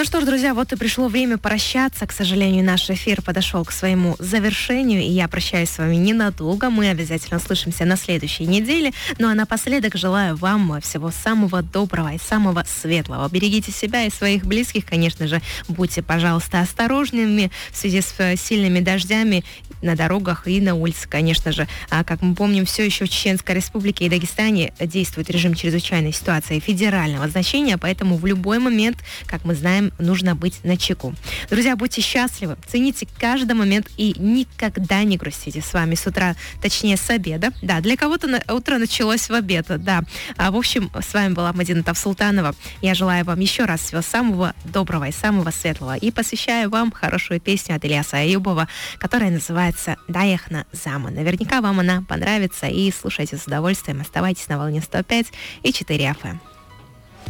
что ж, друзья, вот и пришло время прощаться. К сожалению, наш эфир подошел к своему завершению, и я прощаюсь с вами ненадолго. Мы обязательно услышимся на следующей неделе. Ну а напоследок желаю вам всего самого доброго и самого светлого. Берегите себя и своих близких, конечно же. Будьте, пожалуйста, осторожными в связи с сильными дождями на дорогах и на улице, конечно же. А как мы помним, все еще в Чеченской Республике и Дагестане действует режим чрезвычайной ситуации федерального значения, поэтому в любой момент, как мы знаем, нужно быть начеку. Друзья, будьте счастливы, цените каждый момент и никогда не грустите. С вами с утра, точнее с обеда. Да, для кого-то утро началось в обед, да. В общем, с вами была Мадина Тавсултанова. Я желаю вам еще раз всего самого доброго и самого светлого. И посвящаю вам хорошую песню от Ильяса Аюбова, которая называется «Даехна зама». Наверняка вам она понравится, и слушайте с удовольствием. Оставайтесь на волне 105 и 4 FM.